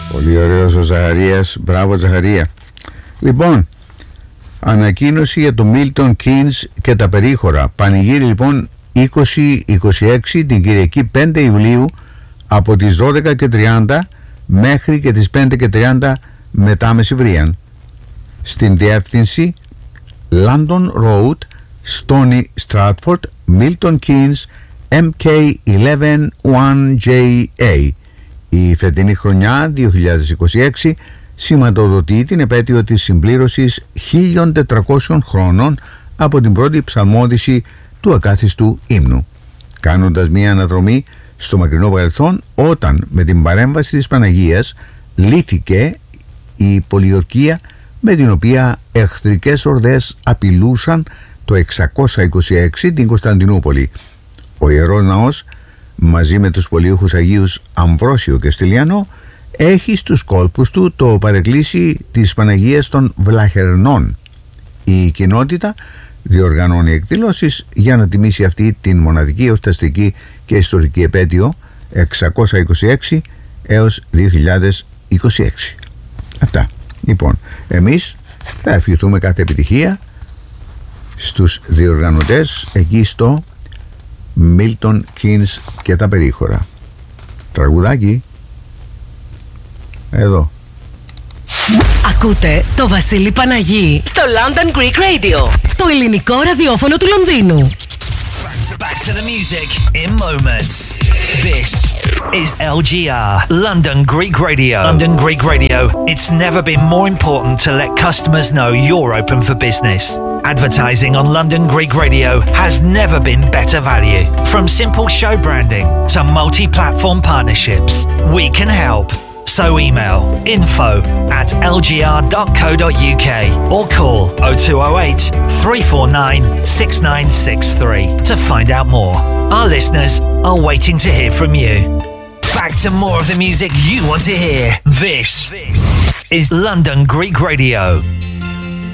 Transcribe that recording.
Πολύ ωραίος ο Ζαχαρίας. Μπράβο Ζαχαρία. Λοιπόν, ανακοίνωση για το Milton Keynes και τα περίχωρα. Πανηγύρι λοιπόν 20-26 την Κυριακή 5 Ιουλίου από τις 12:30 μέχρι και τις 5:30 μετά μεσημβρίαν. Στην διεύθυνση London Road, Stony Stratford, Milton Keynes, MK111JA. Η φετινή χρονιά 2026 σηματοδοτεί την επέτειο της συμπλήρωσης 1400 χρόνων από την πρώτη ψαλμόδηση του ακάθιστου ύμνου, κάνοντας μία αναδρομή στο μακρινό παρελθόν, όταν με την παρέμβαση της Παναγίας λύθηκε η πολιορκία με την οποία εχθρικές ορδές απειλούσαν το 626 την Κωνσταντινούπολη. Ο Ιερός Ναός, μαζί με τους πολιούχους Αγίους Αμβρόσιο και Στυλιανό, έχει στους κόλπους του το παρεκκλήσι της Παναγίας των Βλαχερνών. Η κοινότητα διοργανώνει εκδηλώσεις για να τιμήσει αυτή την μοναδική εορταστική και ιστορική επέτειο 626 έως 2026. Αυτά. Λοιπόν, εμείς θα ευχηθούμε κάθε επιτυχία στους διοργανωτές εκεί στο Milton Keynes και τα περίχωρα. Τραγουδάκι εδώ. Ακούτε το Βασίλη Παναγί στο London Greek Radio, το ελληνικό ραδιόφωνο του Λονδίνου. Back to the music in moments. This is LGR, London Greek Radio. London Greek Radio. It's never been more important to let customers know you're open for business. Advertising on London Greek Radio has never been better value. From simple show branding to multi-platform partnerships, we can help. So email info@lgr.co.uk or call 0208 349 6963 to find out more. Our listeners are waiting to hear from you. Back to more of the music you want to hear. This is London Greek Radio.